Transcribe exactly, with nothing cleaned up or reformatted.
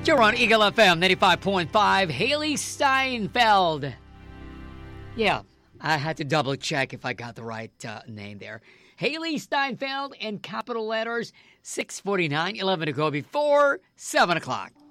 You're on Eagle F M ninety-five point five. Haley Steinfeld. Yeah, I had to double check if I got the right uh, name there. Haley Steinfeld in capital letters. six forty-nine, eleven to go before seven o'clock.